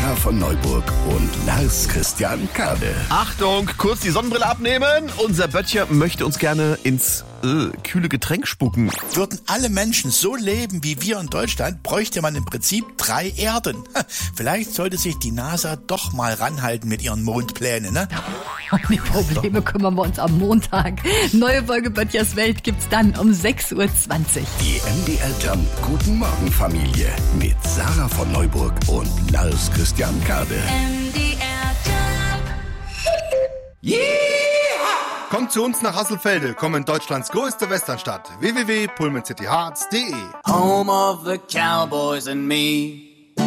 Sarah von Neuburg und Lars Christian Kade. Achtung, kurz die Sonnenbrille abnehmen. Unser Böttcher möchte uns gerne ins kühle Getränk spucken. Würden alle Menschen so leben wie wir in Deutschland, bräuchte man im Prinzip 3 Erden. Vielleicht sollte sich die NASA doch mal ranhalten mit ihren Mondplänen, ne? Um die Probleme kümmern wir uns am Montag. Neue Folge Böttchers Welt gibt's dann um 6:20 Uhr. Die MDR Jump Guten Morgen Familie mit Sarah von Neuburg und Lars Christian Kade. MDR Jump. Kommt zu uns nach Hasselfelde, komm in Deutschlands größte Westernstadt. www.pullmancityhearts.de. Home of the Cowboys and me.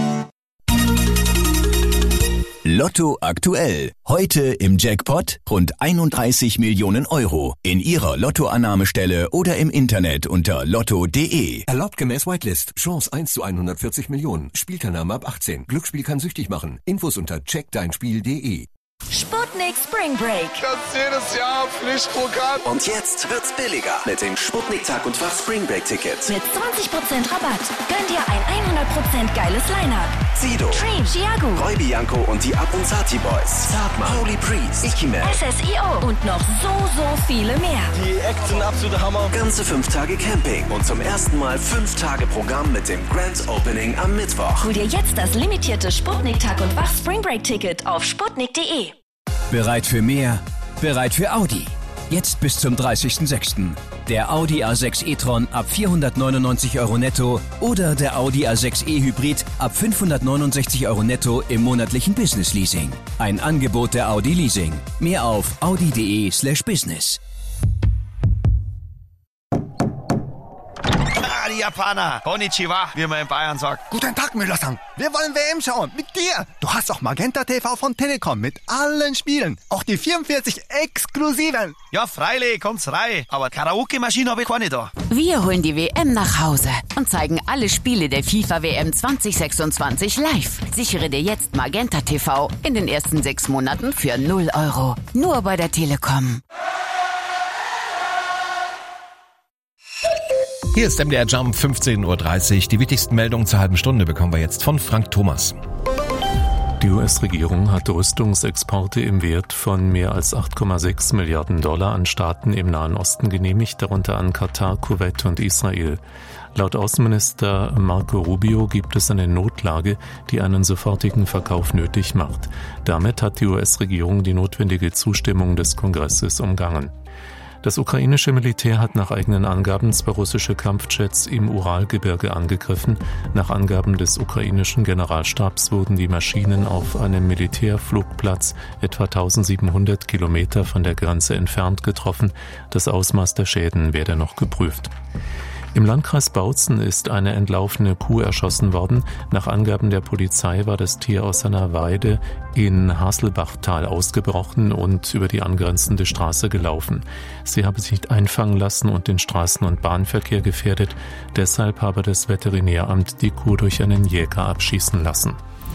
Lotto aktuell. Heute im Jackpot rund 31 Millionen Euro. In Ihrer Lottoannahmestelle oder im Internet unter lotto.de. Erlaubt gemäß Whitelist. Chance 1 zu 140 Millionen. Spielteilnahme ab 18. Glücksspiel kann süchtig machen. Infos unter checkdeinspiel.de. Sputnik Spring Break. Das ist jedes Jahr Pflichtprogramm. Und jetzt wird's billiger mit dem Sputnik Tag und Wach Spring Break Ticket. Mit 20% Rabatt. Gönn dir ein 100% geiles Line-Up. Sido, Dream, Chiago, Roy Bianco und die Abronzati Boys. Zartmann, Holy Priest, Ikiman, SSIO und noch so viele mehr. Die Acts sind absolute Hammer. Ganze 5 Tage Camping und zum ersten Mal 5 Tage Programm mit dem Grand Opening am Mittwoch. Hol dir jetzt das limitierte Sputnik Tag und Wach Spring Break Ticket auf sputnik.de. Bereit für mehr? Bereit für Audi. Jetzt bis zum 30.06. Der Audi A6 e-tron ab 499 Euro netto oder der Audi A6 e-Hybrid ab 569 Euro netto im monatlichen Business Leasing. Ein Angebot der Audi Leasing. Mehr auf audi.de/business. Die Japaner. Konnichiwa, wie man in Bayern sagt. Guten Tag, Müller-san. Wir wollen WM schauen. Mit dir. Du hast auch Magenta TV von Telekom mit allen Spielen. Auch die 44 exklusiven. Ja, freilich, kommt's rein. Aber Karaoke-Maschine habe ich keine da. Wir holen die WM nach Hause und zeigen alle Spiele der FIFA WM 2026 live. Sichere dir jetzt Magenta TV in den ersten 6 Monaten für 0 Euro. Nur bei der Telekom. Hier ist MDR Jump, 15:30 Uhr. Die wichtigsten Meldungen zur halben Stunde bekommen wir jetzt von Frank Thomas. Die US-Regierung hat Rüstungsexporte im Wert von mehr als 8,6 Milliarden Dollar an Staaten im Nahen Osten genehmigt, darunter an Katar, Kuwait und Israel. Laut Außenminister Marco Rubio gibt es eine Notlage, die einen sofortigen Verkauf nötig macht. Damit hat die US-Regierung die notwendige Zustimmung des Kongresses umgangen. Das ukrainische Militär hat nach eigenen Angaben 2 russische Kampfjets im Uralgebirge angegriffen. Nach Angaben des ukrainischen Generalstabs wurden die Maschinen auf einem Militärflugplatz etwa 1700 Kilometer von der Grenze entfernt getroffen. Das Ausmaß der Schäden werde noch geprüft. Im Landkreis Bautzen ist eine entlaufene Kuh erschossen worden. Nach Angaben der Polizei war das Tier aus seiner Weide in Haselbachtal ausgebrochen und über die angrenzende Straße gelaufen. Sie habe sich nicht einfangen lassen und den Straßen- und Bahnverkehr gefährdet. Deshalb habe das Veterinäramt die Kuh durch einen Jäger abschießen lassen.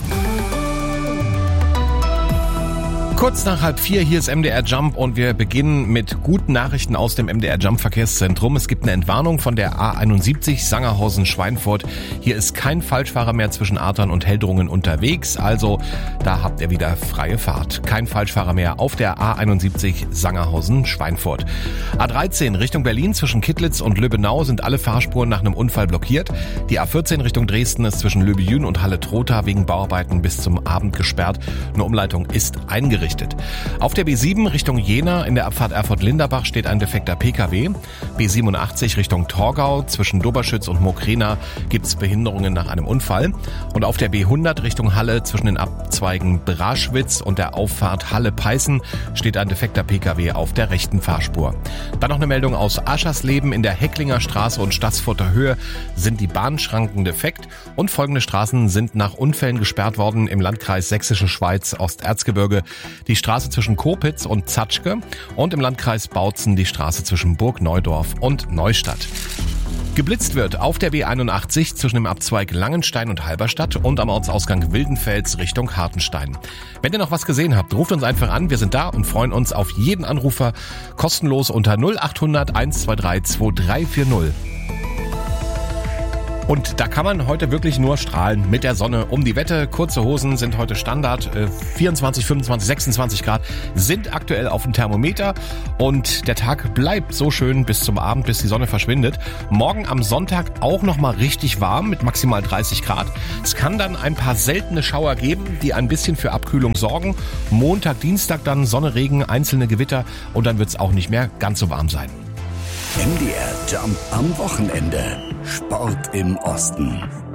Kurz nach 3:30, hier ist MDR Jump und wir beginnen mit guten Nachrichten aus dem MDR Jump Verkehrszentrum. Es gibt eine Entwarnung von der A71 Sangerhausen-Schweinfurt. Hier ist kein Falschfahrer mehr zwischen Adern und Heldrungen unterwegs, also da habt ihr wieder freie Fahrt. Kein Falschfahrer mehr auf der A71 Sangerhausen-Schweinfurt. A13 Richtung Berlin zwischen Kittlitz und Löbenau sind alle Fahrspuren nach einem Unfall blockiert. Die A14 Richtung Dresden ist zwischen Löbejün und Halle-Trotha wegen Bauarbeiten bis zum Abend gesperrt. Eine Umleitung ist eingerichtet. Auf der B7 Richtung Jena in der Abfahrt Erfurt-Linderbach steht ein defekter PKW. B87 Richtung Torgau zwischen Doberschütz und Mokrena gibt's Behinderungen nach einem Unfall. Und auf der B100 Richtung Halle zwischen den Abzweigen Braschwitz und der Auffahrt Halle-Peißen steht ein defekter PKW auf der rechten Fahrspur. Dann noch eine Meldung aus Aschersleben. In der Hecklinger Straße und Stassfurter Höhe sind die Bahnschranken defekt und folgende Straßen sind nach Unfällen gesperrt worden im Landkreis Sächsische Schweiz, Osterzgebirge. Die Straße zwischen Kopitz und Zatschke und im Landkreis Bautzen die Straße zwischen Burg Neudorf und Neustadt. Geblitzt wird auf der B81 zwischen dem Abzweig Langenstein und Halberstadt und am Ortsausgang Wildenfels Richtung Hartenstein. Wenn ihr noch was gesehen habt, ruft uns einfach an. Wir sind da und freuen uns auf jeden Anrufer. Kostenlos unter 0800 123 2340. Und da kann man heute wirklich nur strahlen mit der Sonne um die Wette. Kurze Hosen sind heute Standard. 24, 25, 26 Grad sind aktuell auf dem Thermometer. Und der Tag bleibt so schön bis zum Abend, bis die Sonne verschwindet. Morgen am Sonntag auch nochmal richtig warm mit maximal 30 Grad. Es kann dann ein paar seltene Schauer geben, die ein bisschen für Abkühlung sorgen. Montag, Dienstag dann Sonne, Regen, einzelne Gewitter und dann wird es auch nicht mehr ganz so warm sein. MDR Jump am Wochenende. Sport im Osten.